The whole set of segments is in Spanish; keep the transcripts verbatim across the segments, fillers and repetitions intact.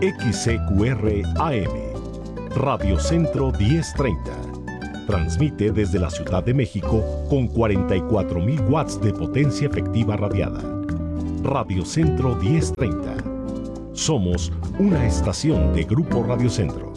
X C Q R A M, Radio Centro diez treinta. Transmite desde la Ciudad de México con cuarenta y cuatro mil watts de potencia efectiva radiada. Radio Centro diez treinta. Somos una estación de Grupo Radio Centro.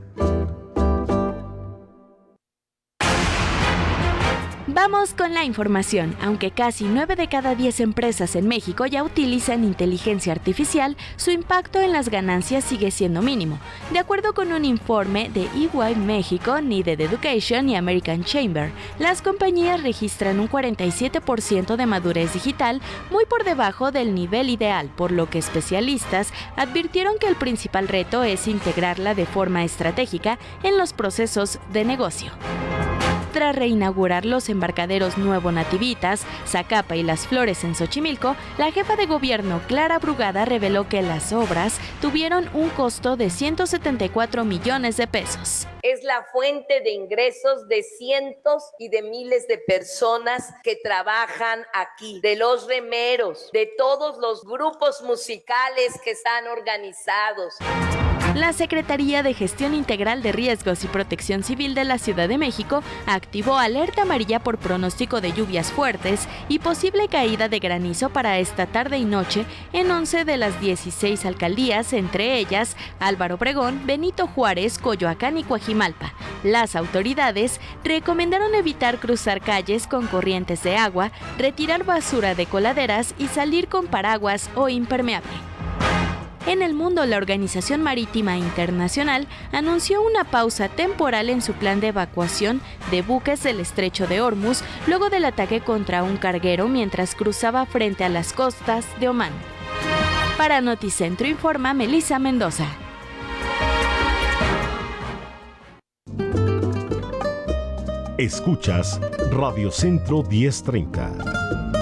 Vamos con la información. Aunque casi nueve de cada diez empresas en México ya utilizan inteligencia artificial, su impacto en las ganancias sigue siendo mínimo. De acuerdo con un informe de E Y México, Needed Education y American Chamber, las compañías registran un cuarenta y siete por ciento de madurez digital, muy por debajo del nivel ideal, por lo que especialistas advirtieron que el principal reto es integrarla de forma estratégica en los procesos de negocio. Tras reinaugurar los embarcaderos Nuevo Nativitas, Zacapa y Las Flores en Xochimilco, la jefa de gobierno Clara Brugada reveló que las obras tuvieron un costo de ciento setenta y cuatro millones de pesos. Es la fuente de ingresos de cientos y de miles de personas que trabajan aquí, de los remeros, de todos los grupos musicales que están organizados. La Secretaría de Gestión Integral de Riesgos y Protección Civil de la Ciudad de México activó alerta amarilla por pronóstico de lluvias fuertes y posible caída de granizo para esta tarde y noche en once de las dieciséis alcaldías, entre ellas Álvaro Obregón, Benito Juárez, Coyoacán y Coajimalpa. Las autoridades recomendaron evitar cruzar calles con corrientes de agua, retirar basura de coladeras y salir con paraguas o impermeable. En el mundo, la Organización Marítima Internacional anunció una pausa temporal en su plan de evacuación de buques del Estrecho de Hormuz luego del ataque contra un carguero mientras cruzaba frente a las costas de Omán. Para Noticentro informa Melissa Mendoza. Escuchas Radio Centro diez treinta.